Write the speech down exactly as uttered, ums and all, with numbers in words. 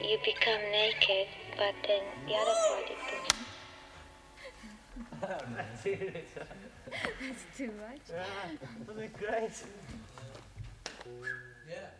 you become naked, but then the other body puts. That's it. That's too much. Yeah, wasn't it great? Yeah.